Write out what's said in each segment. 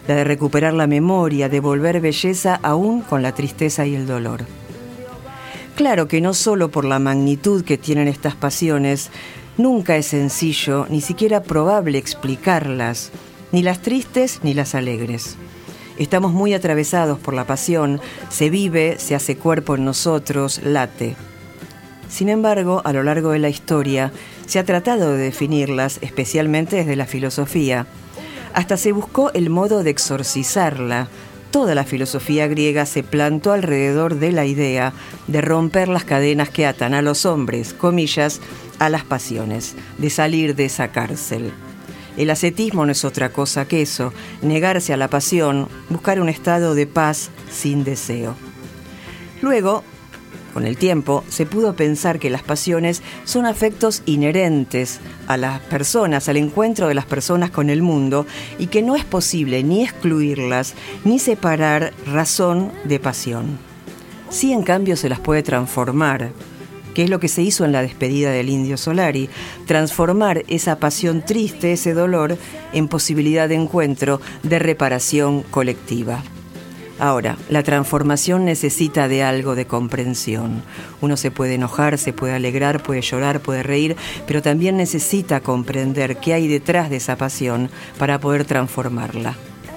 la de recuperar la memoria, de volver belleza aún con la tristeza y el dolor. Claro que no solo por la magnitud que tienen estas pasiones, nunca es sencillo, ni siquiera probable explicarlas, ni las tristes ni las alegres. Estamos muy atravesados por la pasión, se vive, se hace cuerpo en nosotros, late. Sin embargo, a lo largo de la historia, se ha tratado de definirlas, especialmente desde la filosofía. Hasta se buscó el modo de exorcizarla. Toda la filosofía griega se plantó alrededor de la idea de romper las cadenas que atan a los hombres, comillas, a las pasiones, de salir de esa cárcel. El ascetismo no es otra cosa que eso, negarse a la pasión, buscar un estado de paz sin deseo. Luego, con el tiempo, se pudo pensar que las pasiones son afectos inherentes a las personas, al encuentro de las personas con el mundo, y que no es posible ni excluirlas, ni separar razón de pasión. Sí, en cambio, se las puede transformar, que es lo que se hizo en la despedida del Indio Solari, transformar esa pasión triste, ese dolor, en posibilidad de encuentro, de reparación colectiva. Ahora, la transformación necesita de algo de comprensión. Uno se puede enojar, se puede alegrar, puede llorar, puede reír, pero también necesita comprender qué hay detrás de esa pasión para poder transformarla.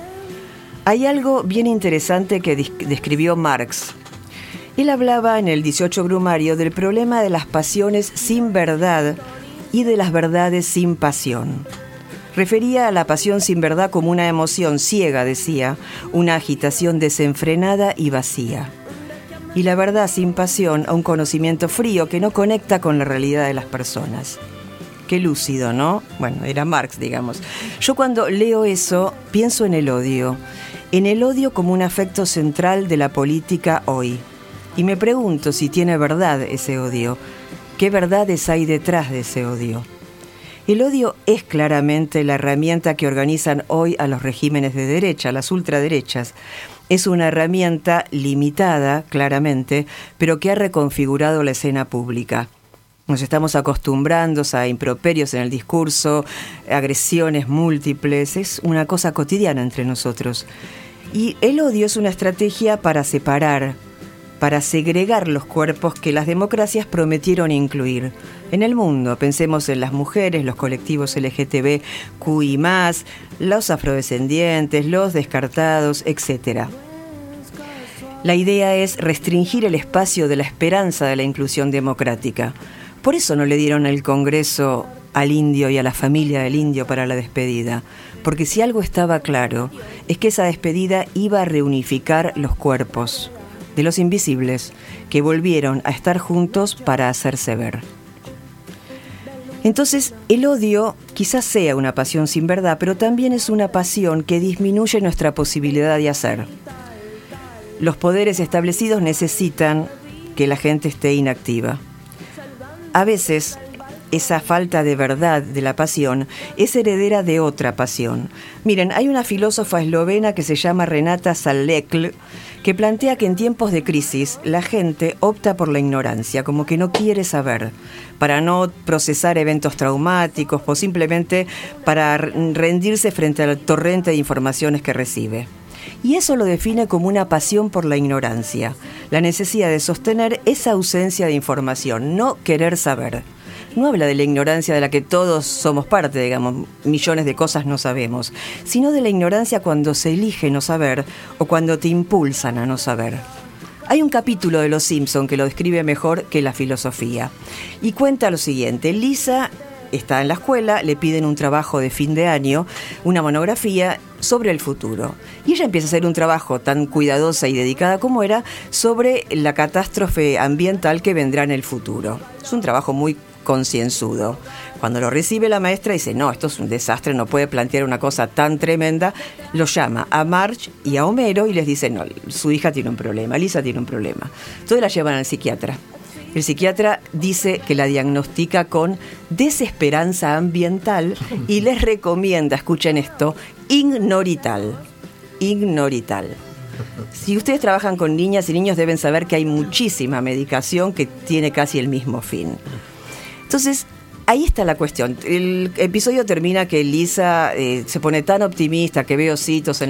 Hay algo bien interesante que describió Marx. Él hablaba en el 18 Brumario del problema de las pasiones sin verdad y de las verdades sin pasión. Refería a la pasión sin verdad como una emoción ciega, decía, una agitación desenfrenada y vacía. Y la verdad sin pasión a un conocimiento frío que no conecta con la realidad de las personas. Qué lúcido, ¿no? Bueno, era Marx, digamos. Yo cuando leo eso pienso en el odio como un afecto central de la política hoy. Y me pregunto si tiene verdad ese odio. ¿Qué verdades hay detrás de ese odio? El odio es claramente la herramienta que organizan hoy a los regímenes de derecha, las ultraderechas. Es una herramienta limitada, claramente, pero que ha reconfigurado la escena pública. Nos estamos acostumbrando a improperios en el discurso, agresiones múltiples, es una cosa cotidiana entre nosotros. Y el odio es una estrategia para separar, para segregar los cuerpos que las democracias prometieron incluir. En el mundo, pensemos en las mujeres, los colectivos LGTBQI+, los afrodescendientes, los descartados, etc. La idea es restringir el espacio de la esperanza de la inclusión democrática. Por eso no le dieron el Congreso al indio y a la familia del indio para la despedida. Porque si algo estaba claro, es que esa despedida iba a reunificar los cuerpos de los invisibles que volvieron a estar juntos para hacerse ver. Entonces, el odio quizás sea una pasión sin verdad, pero también es una pasión que disminuye nuestra posibilidad de hacer. Los poderes establecidos necesitan que la gente esté inactiva. A veces, esa falta de verdad de la pasión es heredera de otra pasión. Miren, hay una filósofa eslovena que se llama Renata Salecl, que plantea que en tiempos de crisis la gente opta por la ignorancia, como que no quiere saber, para no procesar eventos traumáticos o simplemente para rendirse frente al torrente de informaciones que recibe. Y eso lo define como una pasión por la ignorancia, la necesidad de sostener esa ausencia de información, no querer saber. No habla de la ignorancia de la que todos somos parte, digamos, millones de cosas no sabemos, sino de la ignorancia cuando se elige no saber o cuando te impulsan a no saber. Hay un capítulo de Los Simpson que lo describe mejor que la filosofía y cuenta lo siguiente. Lisa está en la escuela, le piden un trabajo de fin de año, una monografía sobre el futuro. Y ella empieza a hacer un trabajo tan cuidadosa y dedicada como era sobre la catástrofe ambiental que vendrá en el futuro. Es un trabajo muy concienzudo. Cuando lo recibe la maestra dice, no, esto es un desastre, no puede plantear una cosa tan tremenda. Lo llama a Marge y a Homero y les dice, no, su hija tiene un problema, Lisa tiene un problema. Entonces la llevan al psiquiatra. El psiquiatra dice que la diagnostica con desesperanza ambiental y les recomienda, escuchen esto, Ignorital. Ignorital. Si ustedes trabajan con niñas y niños deben saber que hay muchísima medicación que tiene casi el mismo fin. Entonces, ahí está la cuestión. El episodio termina que Lisa se pone tan optimista que ve ositos en